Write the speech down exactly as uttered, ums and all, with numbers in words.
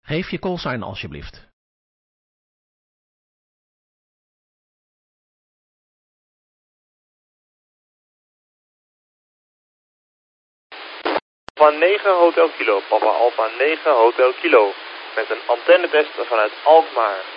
Geef je callsign alsjeblieft. Alpha negen Hotel Kilo, Papa Alpha negen Hotel Kilo. Met een antennetest vanuit Alkmaar.